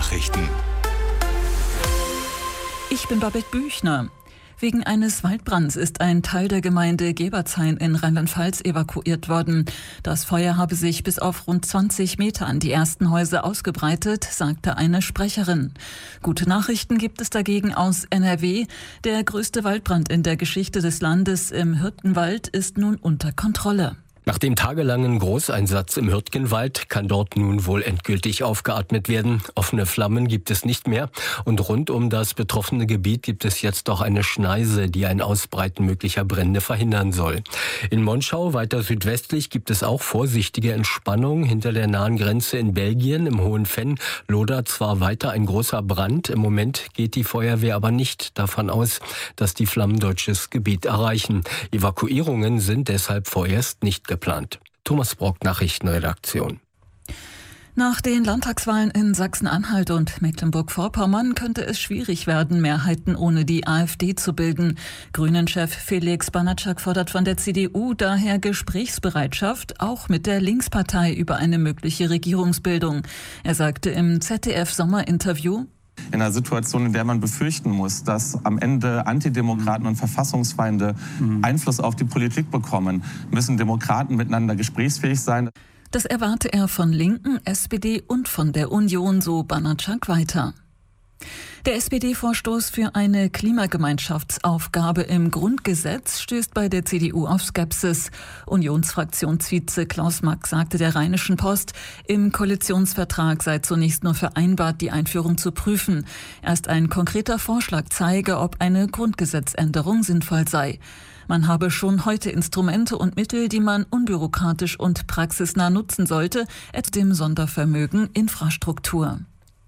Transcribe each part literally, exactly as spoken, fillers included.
Nachrichten. Ich bin Babette Büchner. Wegen eines Waldbrands ist ein Teil der Gemeinde Gebertshain in Rheinland-Pfalz evakuiert worden. Das Feuer habe sich bis auf rund zwanzig Meter an die ersten Häuser ausgebreitet, sagte eine Sprecherin. Gute Nachrichten gibt es dagegen aus N R W. Der größte Waldbrand in der Geschichte des Landes im Hürtgenwald ist nun unter Kontrolle. Nach dem tagelangen Großeinsatz im Hürtgenwald kann dort nun wohl endgültig aufgeatmet werden. Offene Flammen gibt es nicht mehr und rund um das betroffene Gebiet gibt es jetzt auch eine Schneise, die ein Ausbreiten möglicher Brände verhindern soll. In Monschau, weiter südwestlich, gibt es auch vorsichtige Entspannung. Hinter der nahen Grenze in Belgien, im Hohen Venn, lodert zwar weiter ein großer Brand. Im Moment geht die Feuerwehr aber nicht davon aus, dass die Flammen deutsches Gebiet erreichen. Evakuierungen sind deshalb vorerst nicht geplant. Geplant. Thomas Brock, Nachrichtenredaktion. Nach den Landtagswahlen in Sachsen-Anhalt und Mecklenburg-Vorpommern könnte es schwierig werden, Mehrheiten ohne die AfD zu bilden. Grünen-Chef Felix Banatschak fordert von der C D U daher Gesprächsbereitschaft, auch mit der Linkspartei über eine mögliche Regierungsbildung. Er sagte im Z D F-Sommerinterview: In einer Situation, in der man befürchten muss, dass am Ende Antidemokraten und Verfassungsfeinde mhm. Einfluss auf die Politik bekommen, müssen Demokraten miteinander gesprächsfähig sein. Das erwarte er von Linken, S P D und von der Union, so Banatschak weiter. Der S P D-Vorstoß für eine Klimagemeinschaftsaufgabe im Grundgesetz stößt bei der C D U auf Skepsis. Unionsfraktionsvize Klaus Mack sagte der Rheinischen Post, im Koalitionsvertrag sei zunächst nur vereinbart, die Einführung zu prüfen. Erst ein konkreter Vorschlag zeige, ob eine Grundgesetzänderung sinnvoll sei. Man habe schon heute Instrumente und Mittel, die man unbürokratisch und praxisnah nutzen sollte, etwa dem Sondervermögen Infrastruktur.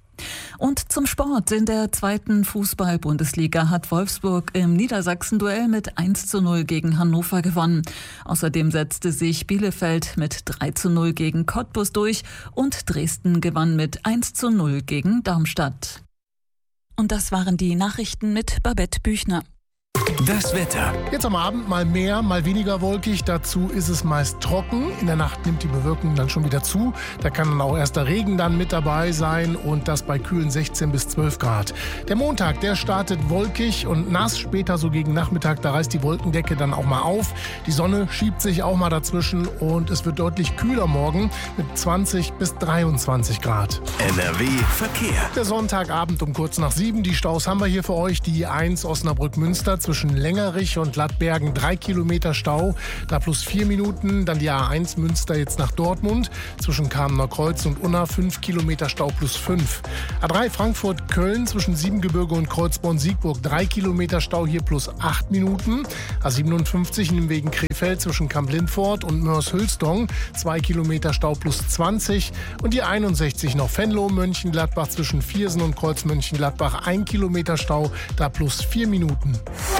Und zum Sport. In der zweiten Fußball-Bundesliga hat Wolfsburg im Niedersachsen-Duell mit eins zu null gegen Hannover gewonnen. Außerdem setzte sich Bielefeld mit drei zu null gegen Cottbus durch und Dresden gewann mit eins zu null gegen Darmstadt. Und das waren die Nachrichten mit Babette Büchner. Das Wetter. Jetzt am Abend mal mehr, mal weniger wolkig. Dazu ist es meist trocken. In der Nacht nimmt die Bewölkung dann schon wieder zu. Da kann dann auch erster Regen dann mit dabei sein und das bei kühlen sechzehn bis zwölf Grad. Der Montag, der startet wolkig und nass. Später so gegen Nachmittag, da reißt die Wolkendecke dann auch mal auf. Die Sonne schiebt sich auch mal dazwischen und es wird deutlich kühler morgen mit zwanzig bis dreiundzwanzig Grad. N R W Verkehr. Der Sonntagabend um kurz nach sieben. Die Staus haben wir hier für euch. Die eins Osnabrück-Münster zwischen Längerich und Lattbergen drei Kilometer Stau, da plus vier Minuten. Dann die A eins Münster jetzt nach Dortmund, zwischen Kamener Kreuz und Unna fünf Kilometer Stau plus fünf. A drei Frankfurt-Köln zwischen Siebengebirge und Kreuzborn-Siegburg drei Kilometer Stau, hier plus acht Minuten. A siebenundfünfzig in wegen Krefeld zwischen Kamp-Lindfort und Mörs-Hülstong zwei Kilometer Stau plus zwanzig. Und die einundsechzig noch Venlo, Mönchengladbach zwischen Viersen und Kreuz-Mönchengladbach ein Kilometer Stau, da plus vier Minuten.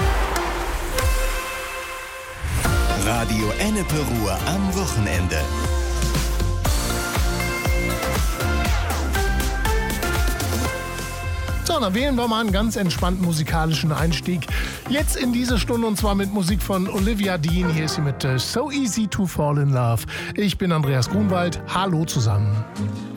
Radio Ennepe Ruhr am Wochenende. So, dann wählen wir mal einen ganz entspannten musikalischen Einstieg. Jetzt in diese Stunde und zwar mit Musik von Olivia Dean. Hier ist sie mit uh, So Easy to Fall in Love. Ich bin Andreas Grunwald. Hallo zusammen.